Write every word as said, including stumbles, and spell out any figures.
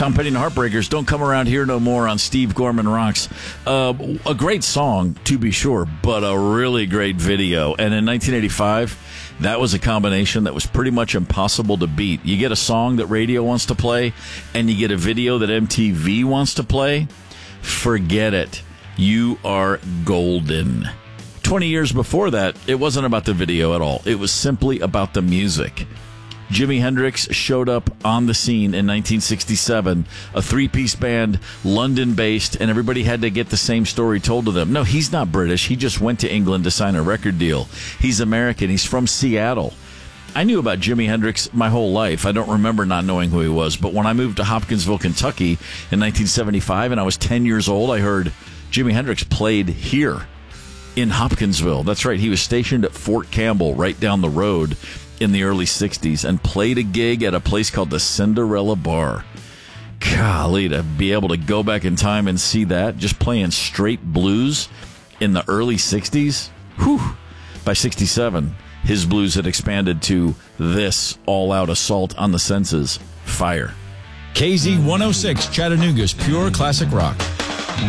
Tom Petty and the Heartbreakers, Don't Come Around Here No More on Steve Gorman Rocks. Uh, a great song, to be sure, but a really great video. And in nineteen eighty-five, that was a combination that was pretty much impossible to beat. You get a song that radio wants to play, and you get a video that M T V wants to play. Forget it. You are golden. twenty years before that, it wasn't about the video at all. It was simply about the music. Jimi Hendrix showed up on the scene in nineteen sixty-seven, a three-piece band, London-based, and everybody had to get the same story told to them. No, he's not British. He just went to England to sign a record deal. He's American. He's from Seattle. I knew about Jimi Hendrix my whole life. I don't remember not knowing who he was, but when I moved to Hopkinsville, Kentucky in nineteen seventy-five, and I was ten years old, I heard Jimi Hendrix played here in Hopkinsville. That's right. He was stationed at Fort Campbell right down the road in the early sixties and played a gig at a place called the Cinderella Bar. Golly, to be able to go back in time and see that, just playing straight blues in the early sixties. Whew. By sixty-seven, his blues had expanded to this all-out assault on the senses. Fire. K Z one oh six, Chattanooga's pure classic rock.